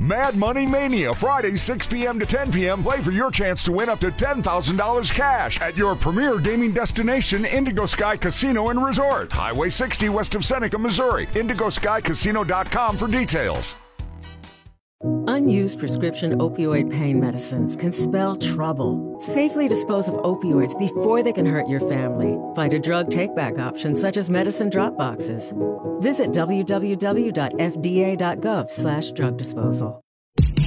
Mad Money Mania, Friday, 6 p.m. to 10 p.m. Play for your chance to win up to $10,000 cash at your premier gaming destination, Indigo Sky Casino and Resort. Highway 60 west of Seneca, Missouri. IndigoSkyCasino.com for details. Unused prescription opioid pain medicines can spell trouble. Safely dispose of opioids before they can hurt your family. Find a drug take-back option such as medicine drop boxes. Visit www.fda.gov/drug disposal.